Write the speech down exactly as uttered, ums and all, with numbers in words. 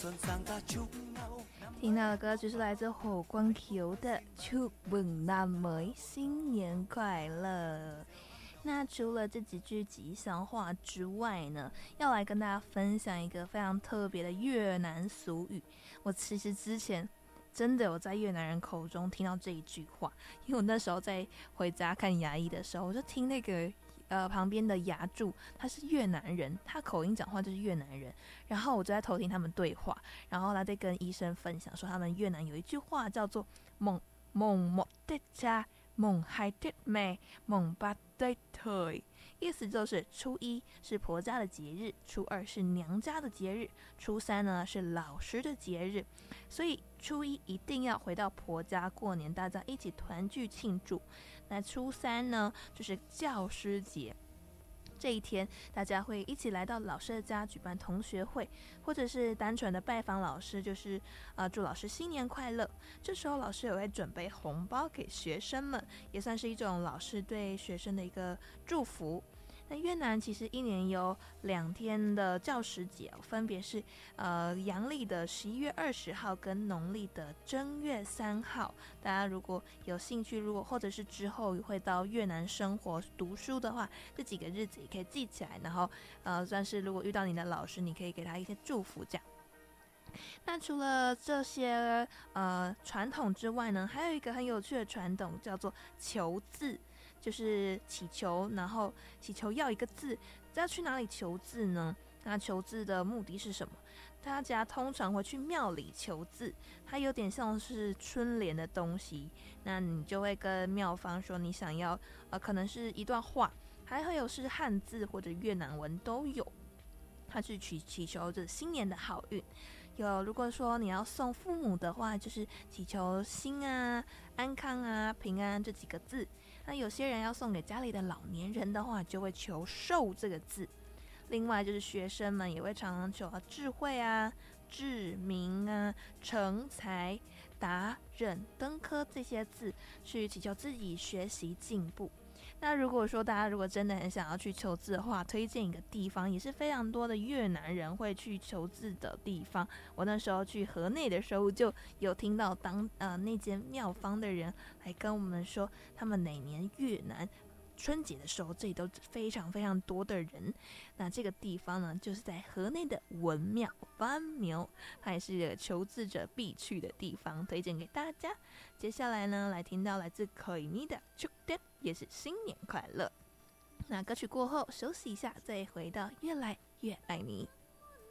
听到的歌曲是来自火光球的祝mừng năm mới，新年快乐。那除了这几句吉祥话之外呢，要来跟大家分享一个非常特别的越南俗语。我其实之前真的有在越南人口中听到这一句话，因为我那时候在回家看牙医的时候，我就听那个呃旁边的牙助，他是越南人，他口音讲话就是越南人，然后我就在偷听他们对话，然后他在跟医生分享说，他们越南有一句话叫做梦梦莫得家梦还得美梦八对腿，意思就是初一是婆家的节日，初二是娘家的节日，初三呢是老师的节日，所以初一一定要回到婆家过年，大家一起团聚庆祝。那初三呢就是教师节，这一天大家会一起来到老师的家举办同学会，或者是单纯的拜访老师，就是呃祝老师新年快乐。这时候老师也会准备红包给学生们，也算是一种老师对学生的一个祝福。那越南其实一年有两天的教师节，分别是呃阳历的十一月二十号跟农历的正月三号。大家如果有兴趣，如果或者是之后会到越南生活读书的话，这几个日子也可以记起来，然后呃算是如果遇到你的老师，你可以给他一些祝福这样。那除了这些呃传统之外呢，还有一个很有趣的传统叫做求字，就是祈求，然后祈求要一个字，要去哪里求字呢？那求字的目的是什么？大家通常会去庙里求字，它有点像是春联的东西。那你就会跟庙方说你想要，呃，可能是一段话，还会有是汉字或者越南文都有。它是祈祈求着新年的好运。有如果说你要送父母的话，就是祈求心啊、安康啊、平安这几个字。那有些人要送给家里的老年人的话，就会求寿这个字。另外就是学生们也会常常求智慧啊、智明啊、成才、达忍、登科这些字，去祈求自己学习进步。那如果说大家如果真的很想要去求字的话，推荐一个地方，也是非常多的越南人会去求字的地方。我那时候去河内的时候，就有听到当呃那间庙方的人来跟我们说，他们哪年越南春节的时候，这里都非常非常多的人。那这个地方呢，就是在河内的文庙văn miếu，它也是求字者必去的地方，推荐给大家。接下来呢，来听到来自可以妮的祝Tết，也是新年快乐。那歌曲过后休息一下，再回到越来越爱你。